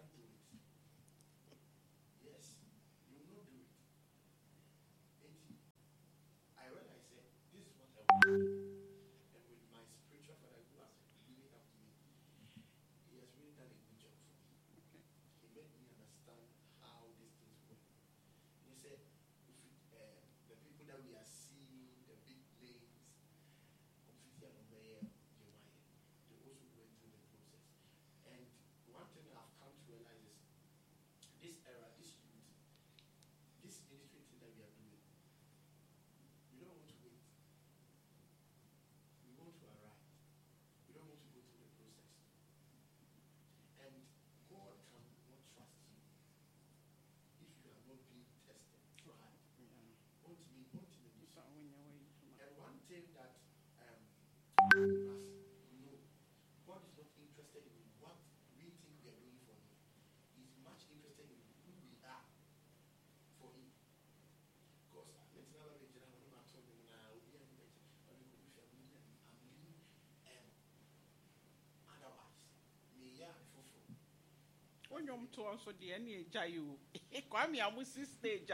When you're to also the any jayu, Kwame Amusi stage,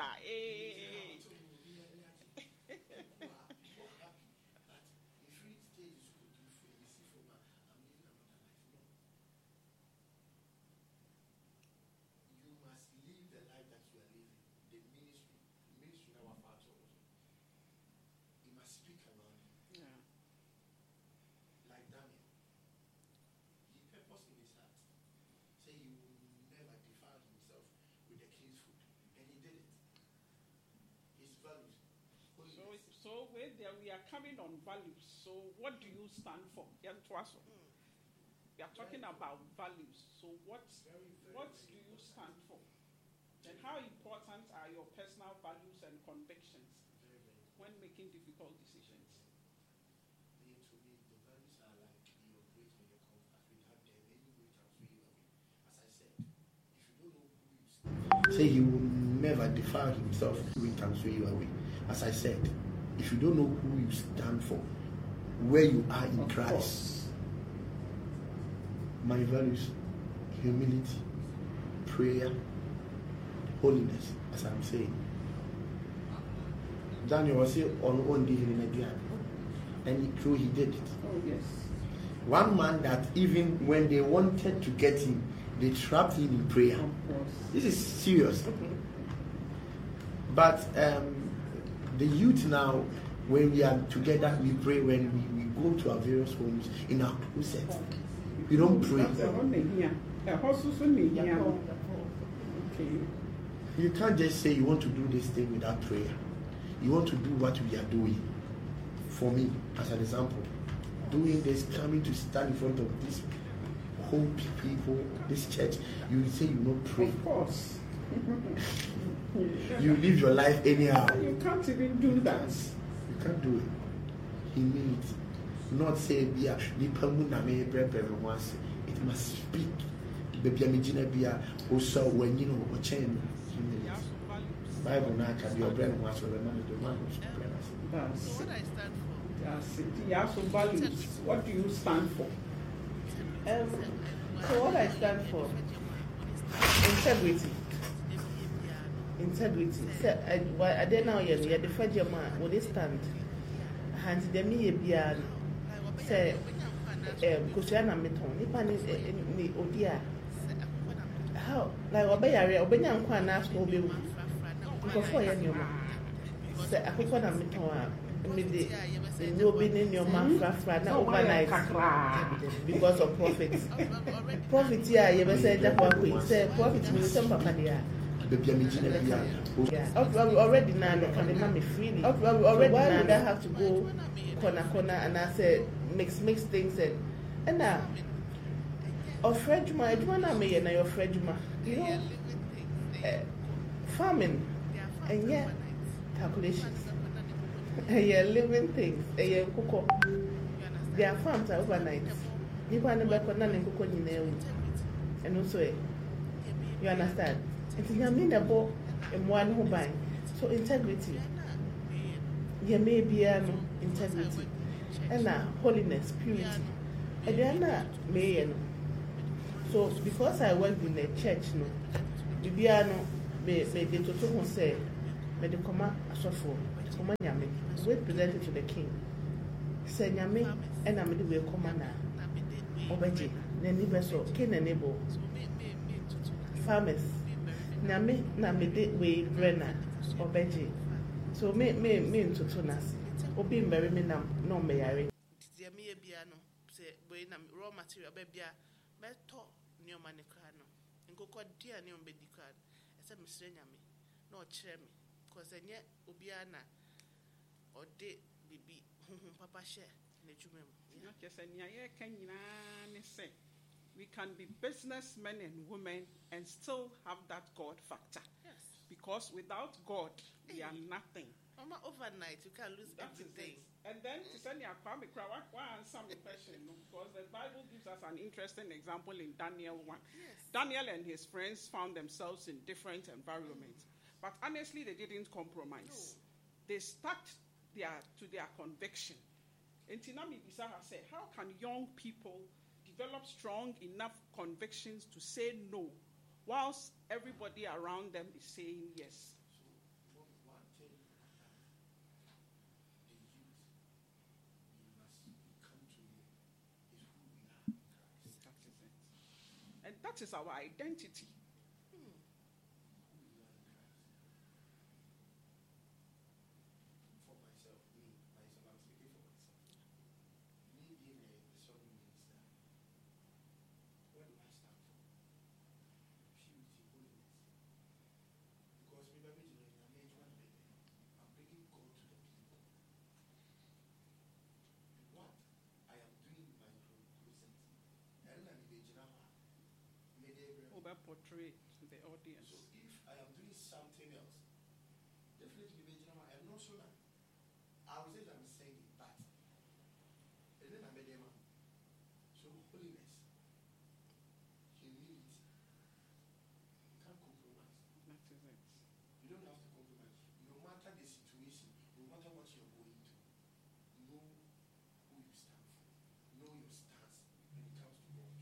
So where there we are coming on values. So what do you stand for? We are talking about values. So what do you stand for? And how important are your personal values and convictions when making difficult decisions? To me, the values are like your great and your compass. Without them, any way transfer you away. As I said, if you don't know who you stand, say he will never defile himself, we transfer you away. As I said, if you don't know who you stand for, where you are in Christ, my values, humility, prayer, holiness, as I'm saying. Daniel was here on one day in India, and he did it. Oh, yes. One man that even when they wanted to get him, they trapped him in prayer. Of course. This is serious. But the youth now, when we are together, we pray. When we go to our various homes in our closet, we don't pray. Okay. You can't just say you want to do this thing without prayer. You want to do what we are doing. For me, as an example, doing this, coming to stand in front of this whole people, this church, you say you don't pray. Of course. You live your life anyhow. You can't even do that. You can't do it. Humility. Not say it must speak. Also when you know what change. Bible now can be your brain once or the man of the man. That's what I stand for. That's it. You have some values. What do you stand for? So what I stand for, integrity. Integrity. So I don't know yet. The first man will they stand? Hands them me be say Kusiana meton. Nipa ni odia. How like obenya nkwa na asko obewu. Nkofo ye nyoma. Say akoko na meton me de no be ne nyoma frafra na overnight because of profits. Profit here you be say that one say profit mean some papa there. Already now they can demand me freely. Already why would I have to go corner and I say mix things and now of Fredjuma, Edwana me and your Fredjuma, you know, farming and yet calculations, and yeah, living things, and yeah, cocoa. Their farms are overnight. You want to back on none and cocoa in and also, you understand? It's amenable in one who buy. So integrity. There may be integrity. And holiness, purity. And then may So because I worked in the church, no, Bibiano, me de to who say, me de coma asofo, coma nyame, we presented to the king. Say nyame, and I'm the way commander. Obeji, then nibeso, king and able. Farmers, nyame, na me de way brenna, obeji. So me into tunas. Obi mbere me nam no me yare. Dear me biano, say, when I'm raw material, baby, beto near manicrano. And go quite dear near medical. Except Miss Renyami, no cherry, cause then yet Obiana or de bibi, papa share, Nejumem. Yes, and can say we can be businessmen and women and still have that God factor. Yes. Because without God, we are nothing. Mama, overnight, you can lose everything. And then to send your Kwame Krawa, why answer the question? Because the Bible gives us an interesting example in Daniel 1. Yes. Daniel and his friends found themselves in different environments. But honestly, they didn't compromise. No. They stuck to their conviction. And Tinami Bisaha said, how can young people develop strong enough convictions to say no, whilst everybody around them is saying yes? And that is our identity. For myself, I'm speaking for myself. Me being a serving minister, what do I stand for? Purity, holiness. Because I'm bringing God to the people. What I am doing in my process, portray to the audience. So if I am doing something else, definitely I'm not sure. I will say that I'm saying it, but and then I made them. So holiness, humility, you can't compromise. That is it. You don't have to compromise. No matter the situation, no matter what you're going through, know who you stand for. Know your stance when it comes to God.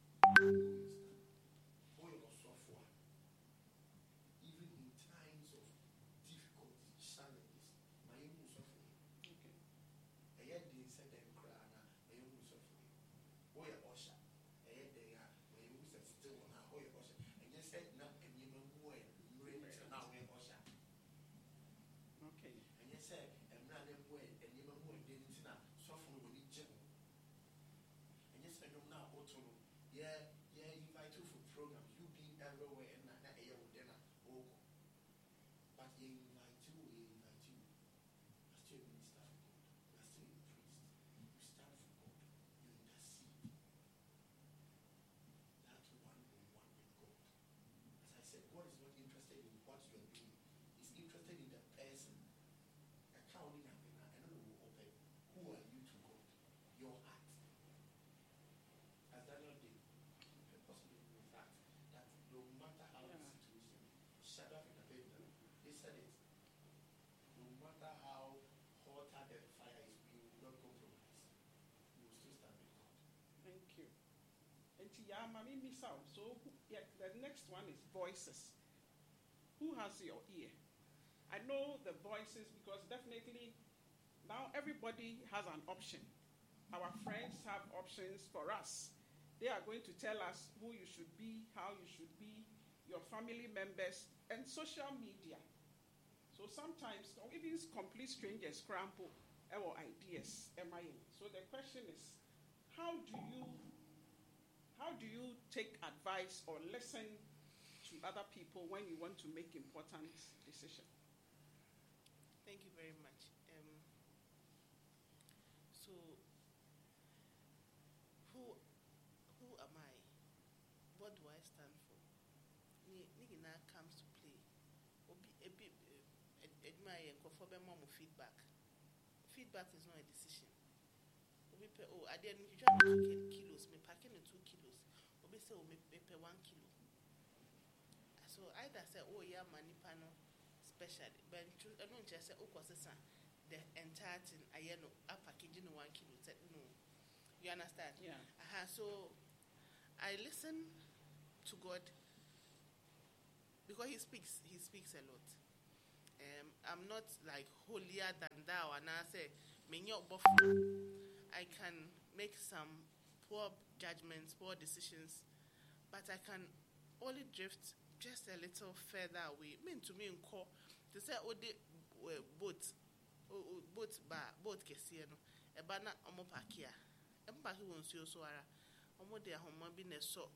Even in times of difficulty, challenges, my aim will suffer. Okay. And yet they said them cry, my aim will suffer. Oh, yeah, Osha. And yet they are, my aim will still on oh, yeah, Osha. And just said, now, and you know, now, Osha. Okay. And you said, and now, and you know, didn't suffer when you gel. And you said, now, auto, yeah, invite you for programs, you being everywhere, and not a year with dinner. But they invite you. You're still a minister of God. You're still a priest. You stand for God. You intercede. That's one-on-one with God. As I said, God is not interested in what you're doing. He's interested in the person. I can't only have I don't know who are you to God? Your heart. As Daniel did. Possibly with that no matter how the situation, Shadrach and Abednego, they said it. No matter how hotter the fire is, we will not compromise. We will still stand with God. Thank you. And so yeah, the next one is voices. Who has your ear? I know the voices because definitely now everybody has an option. Our friends have options for us. They are going to tell us who you should be, how you should be, your family members, and social media. So sometimes, even complete strangers scramble our ideas. So the question is, how do you take advice or listen to other people when you want to make important decisions? Thank you very much. So, who am I? What do I stand for? Nigina comes to play. Feedback. Feedback is not a decision. I didn't try to 2 kilos. Me packing in 2 kilos. Obi say me pay 1 kilo. So either say yeah manipano special, but I don't just say the entire thing I know packaging 1 kilo. No, you understand? Yeah. So I listen to God because He speaks a lot. I'm not like holier than thou, and I say, I can make some poor judgments, poor decisions, but I can only drift just a little further away. To me, to say, boat kesiye no, eba na omo pakia, empaki wonsi oso ara, omo de ahoma bi ne so,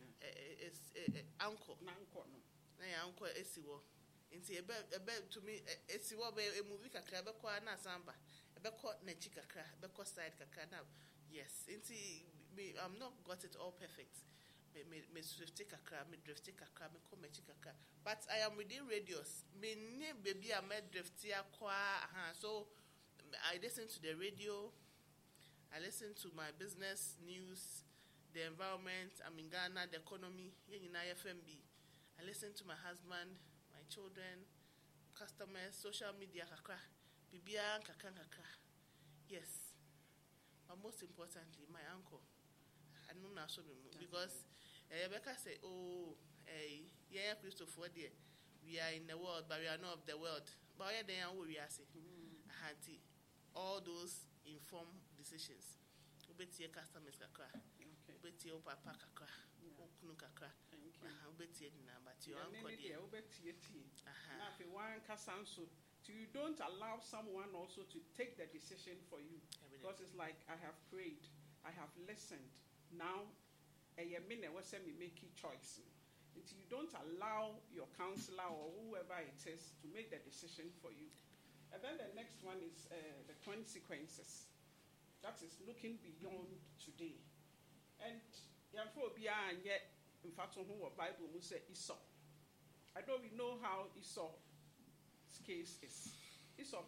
anko no. na ya anko esiwo. Inti ebe to me esiwo be a movie kakra be kwa na samba ebe ko na chi kakra ebe ko side kakra na yes inti me I'm not got it all perfect me swift kakra me drift kakra me ko me chi kakra but I am within radius me ne baby I me drift ya kwa so I listen to the radio, I listen to my business news, the environment, I'm in Ghana, the economy, FMB. I listen to my husband, my children, customers, social media, kakra, bibia kakra. Yes. But most importantly, my uncle. I know now so because Rebecca said, yeah, Christopher dear, we are in the world, but we are not of the world. But yeah, they are who we are saying. All those informed decisions. Ubeti customers kakra. Ubeti papa kakra. Okunu kakra. Ubeti na but your uncle dear. Ubeti now if you want kasanso, you don't allow someone also to take the decision for you. Because it's like I have prayed, I have listened. Now a minute was me making choice. Until you don't allow your counselor or whoever it is to make the decision for you. And then the next one is the consequences. That is looking beyond today. And yet, in fact, who Bible will say Esau. I don't know how Esau's case is. Esau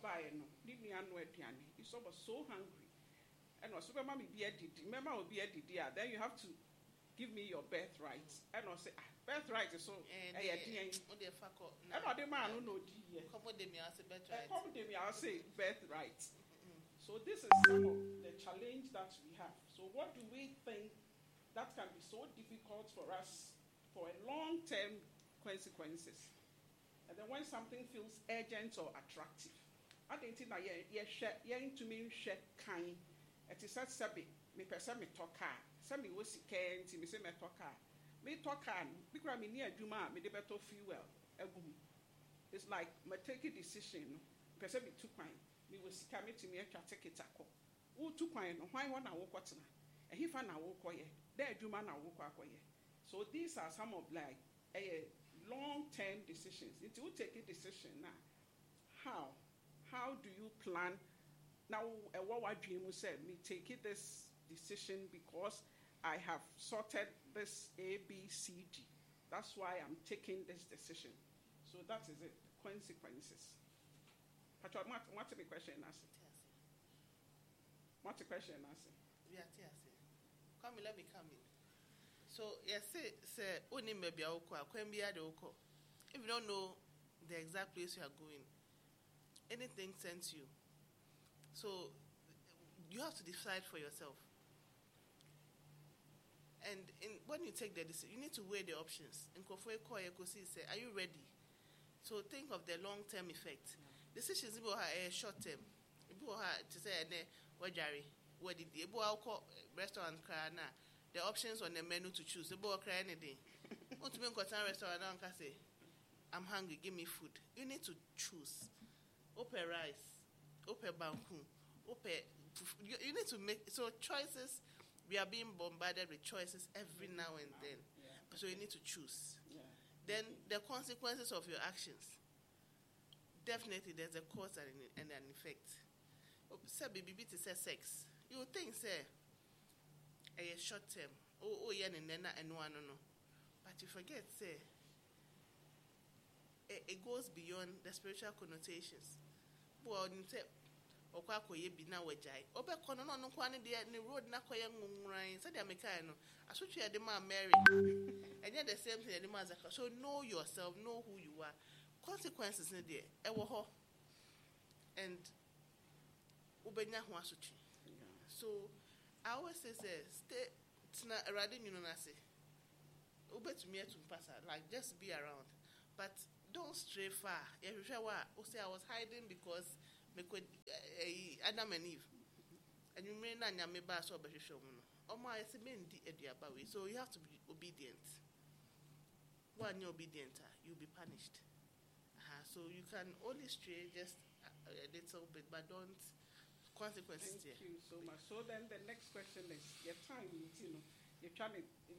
was so hungry. And also, remember, then you have to give me your birthright. And I say, birthright is so. And I say birthright. So this is some of the challenge that we have. So what do we think that can be so difficult for us for a long-term consequences? And then when something feels urgent or attractive, I don't think that to me kind. It is such sabi me person me talker. Some me was can't me say me talker. Me talker because me near Juma me the better fuel. It's like me take a decision. Person me too kind. Me was coming to me take it ako. Who too kind? Why one I walk what na? And he found I walk ye. There Juma na walk ye. So these are some of like a long-term decisions. If you take a decision now, how do you plan? Now, what dream will say, me take it this decision because I have sorted this A, B, C, D. That's why I'm taking this decision. So that is it, consequences. Patrick, what's the question, Nasi? What's the question, Nasi? Yeah, come in, let me come in. So, yes, say, only maybe I'll call, if you don't know the exact place you are going, anything sends you. So you have to decide for yourself. And when you take the decision, you need to weigh the options. Say, are you ready? So think of the long-term effect. Decisions are short-term. To say, restaurant, the options on the menu to choose. Restaurant, I'm hungry, give me food. You need to choose. Open rice. You need to make so choices. We are being bombarded with choices every now and then. So you need to choose. Then the consequences of your actions. Definitely there's a cause and an effect. Say baby to say sex. You would think say a short term. And no. But you forget say it goes beyond the spiritual connotations. Well, you say okwakoye bi na wajai obekọ no no kwa ne de ne road na koye ngunran said America no asotwe de ma Mary and yet the same thing de ma Zaka. So know yourself, know who you are. Consequences in there ewo ho and ubenya ho asotwe. So I always say stay tina erade nyuno na say obetumi etumpasa like just be around but don't stray far. Say I was hiding because me could Adam and Eve and you may not me bass or show my way. So you have to be obedient. When you're obedient, you'll be punished. So you can only stray just a little bit, but don't consequences. Thank you so much. So then the next question is your time, you're trying to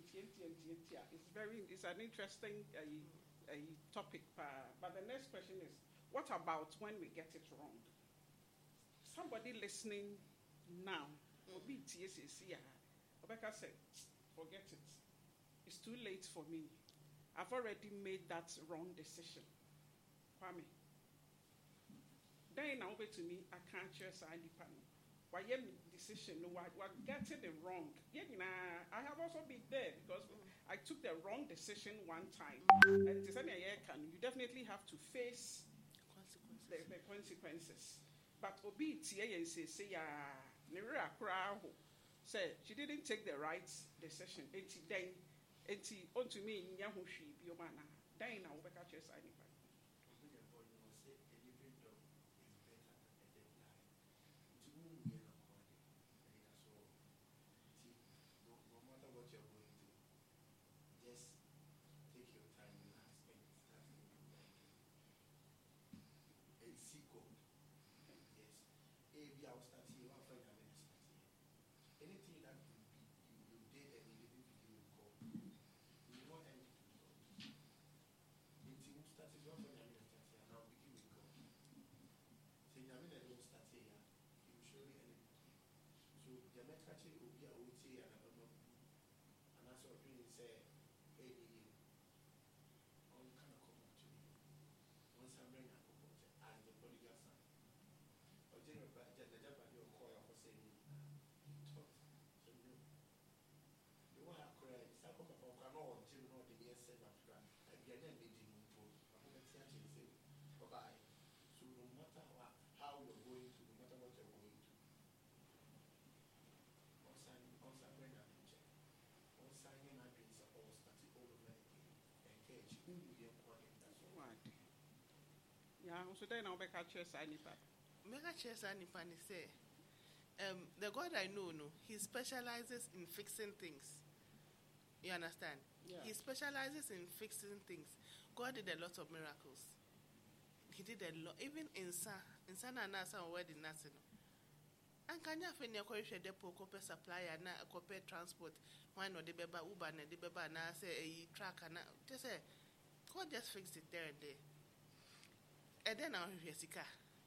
it's an interesting topic, but the next question is what about when we get it wrong? Somebody listening now will be TSC. Rebecca said, forget it. It's too late for me. I've already made that wrong decision. Kwame. Then now over to me, I can't choose any panel. Why decision? What getting it wrong? Yeah, I have also been there because I took the wrong decision one time, and you definitely have to face the consequences. But obi tie say she didn't take the right decision. Onto me then now we catch us anybody. So then I'll make a chess anybody. Make a chess anybody say the God I know, he specializes in fixing things. You understand? Yeah. He specializes in fixing things. God did a lot of miracles. He did a lot, even in Sana Nasa or wedding Nasa. And can you find your correction depot, copper supplier, na copper transport, why not the beba Uber and the beba na say a track and just say God just fixed it there and there. And then our Jessica,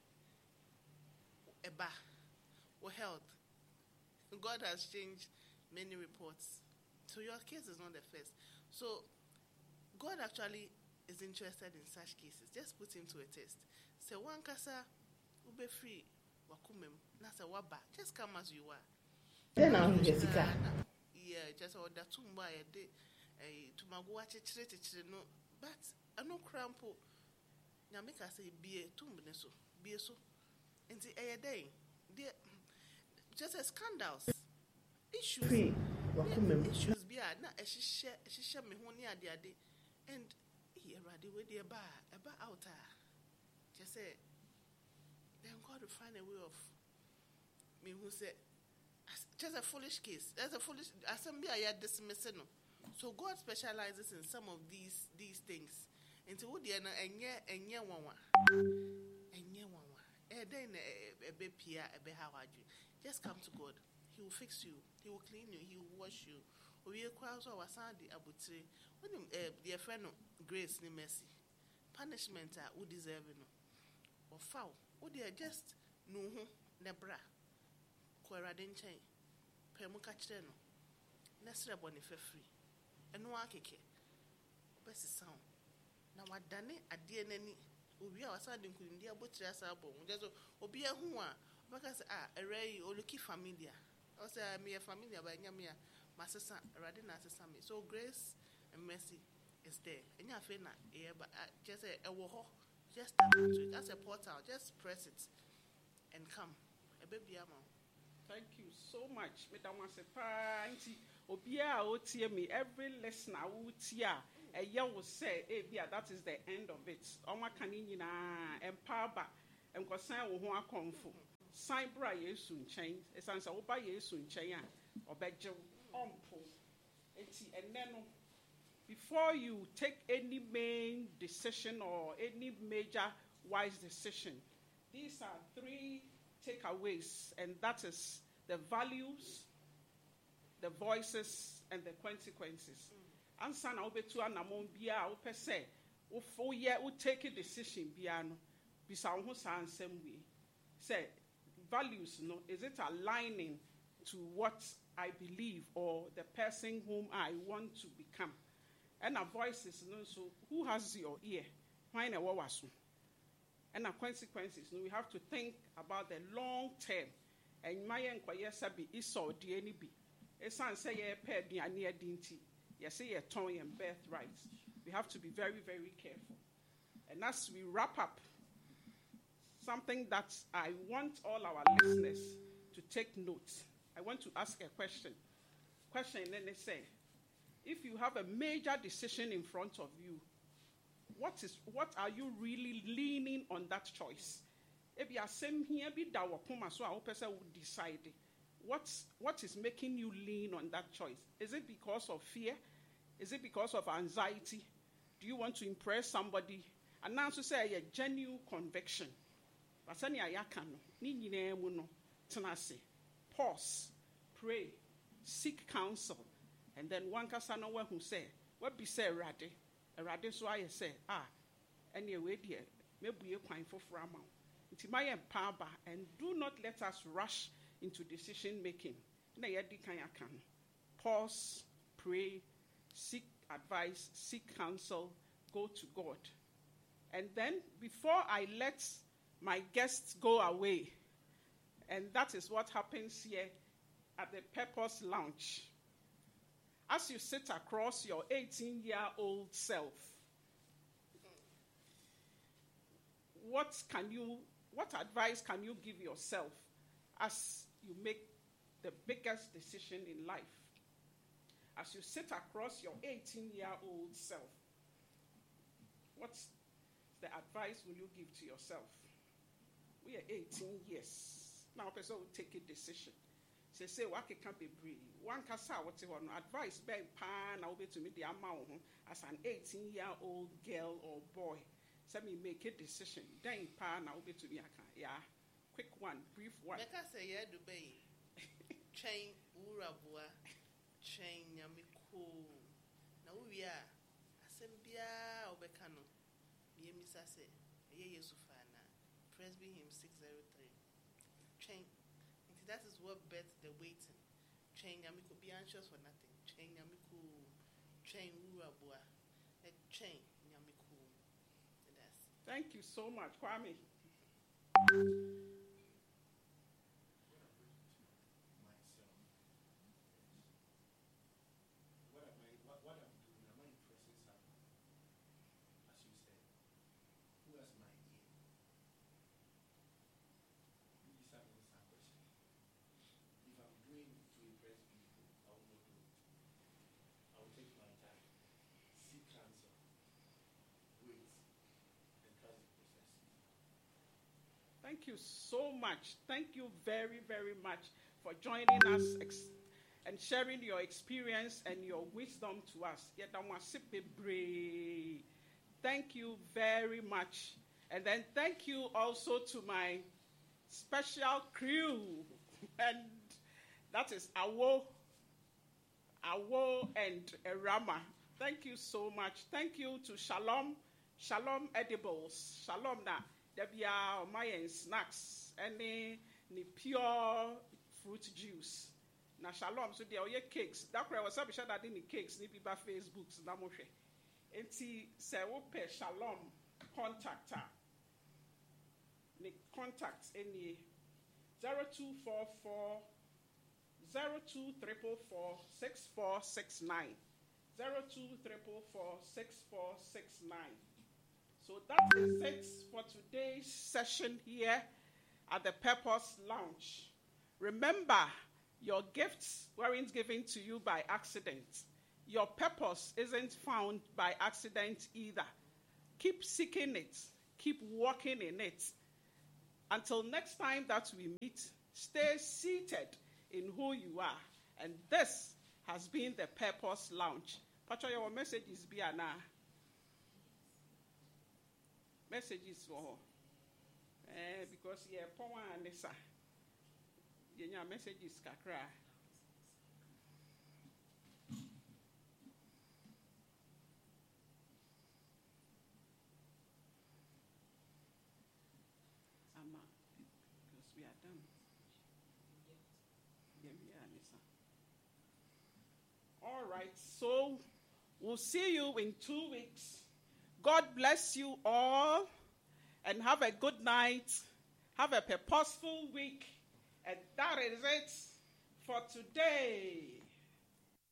Eba, or health. God has changed many reports. So your case is not the first. So God actually is interested in such cases. Just put him to a test. Say one kasa ube free wakumem nasa waba. Just come as you are. Then our Jessica. Yeah, just order tumba a day. Tumago watch it no, but I no crampo. Now make us say be a tomb so be so in the air day just a scandals issues issues be na she share me ho near the day and he already with the bar out just say then God will find a way of me who say just a foolish case there's a foolish assembly I had dismissing so God specializes in some of these things. Into what the enye wawa. Then a baby how just come to God. He will fix you. He will clean you. He will wash you. We crowds our Sunday abutre. When dear friend grace ni mercy. Punishment who deserve no. Or foul. Who they just no nebra. Queradin chain. Pemuka cheno. Nesra bonife free. And no akeke. Best sound. Now what done it at DNA we are sending India butcher sabo. Just obia who because a ray or lucky familiar. Also me a familiar by Yamia, my sister Radina Sami. So grace and mercy is there. And you're fina, but just a woho, just tap into it. That's a portal, just press it and come. A baby amount. Thank you so much, Madam Wasepa. Obia otie me, every listener utia, a year will say, that is the end of it. Oma kanina, empower back, and concern who are comfort. Sign bra yesu nchen, esansa oba yesu nchen a, obeje ompo. And then, before you take any main decision or any major wise decision, these are 3 takeaways, and that is the values, the voices, and the consequences. Ansa na obetu anamon bia ope se wo ye wo take a decision bia no bisa wo ho san ansem we say values no, is it aligning to what I believe or the person whom I want to become? And our voices no, so who has your ear? Why na wawaso? And our consequences no, we have to think about the long term. And my enquiry sabi iso di any be. Esan say ye pe duane adinti. You say your tongue and birthright. We have to be very, very careful. And as we wrap up, something that I want all our listeners to take note. I want to ask a question. And then they say, if you have a major decision in front of you, what are you really leaning on that choice? If you are saying here, be that so I hope would decide. What is making you lean on that choice? Is it because of fear? Is it because of anxiety? Do you want to impress somebody? And now to say a genuine conviction. Pause, pray, seek counsel, and then one kasana who say, what be say rade so I say, anyway dear, maybe you quine for frama. And do not let us rush into decision making. Pause, pray, seek advice, seek counsel, go to God. And then before I let my guests go away, and that is what happens here at the Purpose Lounge. As you sit across your 18-year-old self, what advice can you give yourself as you make the biggest decision in life? As you sit across your 18-year-old self, what's the advice will you give to yourself? We are 18 years. Now, person will take a decision. Say, what can be brave? One casa, what's on advice, ben pan, I'll be to me the amount as an 18-year-old girl or boy. So me make a decision. Then pan, I'll be to me. Yeah, quick one, brief one. Make us say, yeah, Dubai. Chain Urabua, chain Yamiku. Now we are Assembia Obekano. Yemisa say, Ye Yusufana, Presby him 603. Chain. That is what bet the waiting. Chain Yamiku, be anxious for nothing. Chain Yamiku, chain Urabua, a chain Yamiku. Thank you so much, Kwame. Thank you so much. Thank you very, very much for joining us and sharing your experience and your wisdom to us. Thank you very much. And then thank you also to my special crew. And that is Awo and Rama. Thank you so much. Thank you to Shalom Edibles. Shalom na. There be Mayan snacks, any pure fruit juice. Na Shalom, so there are cakes. That was a sure that any cakes, ni be Facebooks, na moshe. Enti se wope Shalom contactor. Ni contact any 0244 0244 6469. 0244 6469. So that is it for today's session here at the Purpose Lounge. Remember Your gifts weren't given to you by accident. Your purpose isn't found by accident either. Keep seeking it. Keep walking in it. Until next time that we meet, stay seated in who you are. And this has been the Purpose Lounge. Pacho, your message is Biana. Messages for her. Because yeah, Poma and Nessa. Your message is Kakra. Ama, because we are done. Yeah, Nessa. All right, so we'll see you in 2 weeks. God bless you all and have a good night. Have a purposeful week. And that is it for today.